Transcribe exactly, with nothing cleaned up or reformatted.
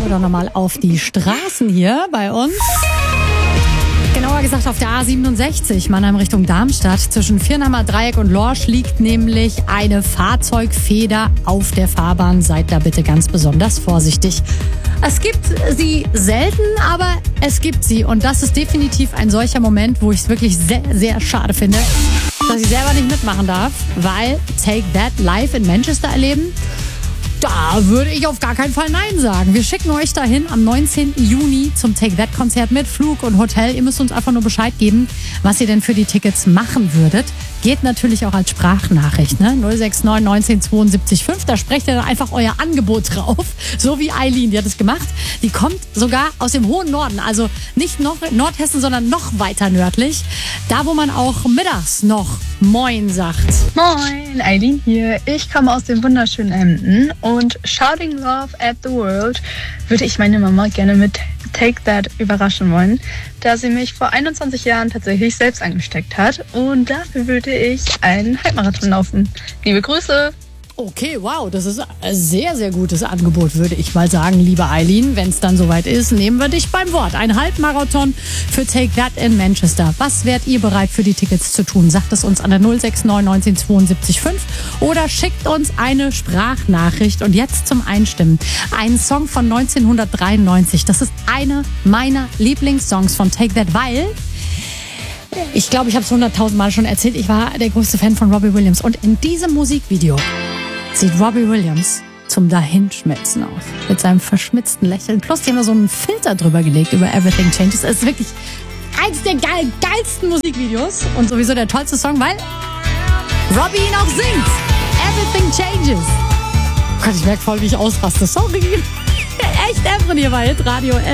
wir doch nochmal auf die Straßen hier bei uns. Genauer gesagt auf der A siebenundsechzig, Mannheim Richtung Darmstadt. Zwischen Viernheimer Dreieck und Lorsch liegt nämlich eine Fahrzeugfeder auf der Fahrbahn. Seid da bitte ganz besonders vorsichtig. Es gibt sie selten, aber es gibt sie. Und das ist definitiv ein solcher Moment, wo ich es wirklich sehr, sehr schade finde, dass ich selber nicht mitmachen darf, weil Take That live in Manchester erleben, da würde ich auf gar keinen Fall Nein sagen. Wir schicken euch dahin am neunzehnten Juni zum Take That Konzert mit Flug und Hotel. Ihr müsst uns einfach nur Bescheid geben, was ihr denn für die Tickets machen würdet. Geht natürlich auch als Sprachnachricht, ne? null sechs neun neunzehn zweiundsiebzig fünf. Da sprecht ihr dann einfach euer Angebot drauf. So wie Eileen, die hat es gemacht. Die kommt sogar aus dem hohen Norden. Also nicht noch Nordhessen, sondern noch weiter nördlich. Da, wo man auch mittags noch Moin sagt. Moin, Eileen hier. Ich komme aus dem wunderschönen Emden und Shouting Love at the World würde ich meine Mama gerne mit Take That überraschen wollen, da sie mich vor einundzwanzig Jahren tatsächlich selbst angesteckt hat und dafür würde ich einen Halbmarathon laufen. Liebe Grüße! Okay, wow, das ist ein sehr, sehr gutes Angebot, würde ich mal sagen, liebe Eileen. Wenn es dann soweit ist, nehmen wir dich beim Wort. Ein Halbmarathon für Take That in Manchester. Was wärt ihr bereit für die Tickets zu tun? Sagt es uns an der null sechs neun neunzehn zweiundsiebzig fünf oder schickt uns eine Sprachnachricht. Und jetzt zum Einstimmen. Ein Song von neunzehnhundertdreiundneunzig. Das ist einer meiner Lieblingssongs von Take That, weil... Ich glaube, ich habe es hunderttausend Mal schon erzählt. Ich war der größte Fan von Robbie Williams. Und in diesem Musikvideo sieht Robbie Williams zum Dahinschmelzen aus. Mit seinem verschmitzten Lächeln. Plus, die haben da so einen Filter drüber gelegt über Everything Changes. Es ist wirklich eins der geil, geilsten Musikvideos. Und sowieso der tollste Song, weil Robbie ihn auch singt. Everything Changes. Oh Gott, ich merke voll, wie ich ausraste. Sorry. Echt Efren hier bei Hitradio